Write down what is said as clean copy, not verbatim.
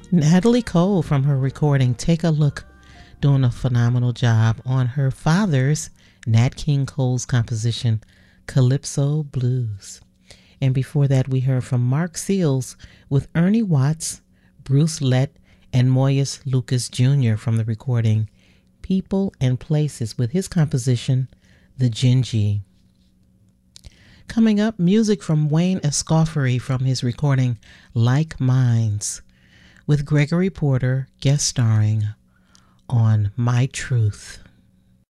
Natalie Cole from her recording Take a Look, doing a phenomenal job on her father's, Nat King Cole's composition, Calypso Blues. And before that, we heard from Mark Seals with Ernie Watts, Bruce Lett, and Moyes Lucas Jr. from the recording People and Places with his composition, The Gingy. Coming up, music from Wayne Escoffery from his recording Like Minds, with Gregory Porter guest starring on My Truth.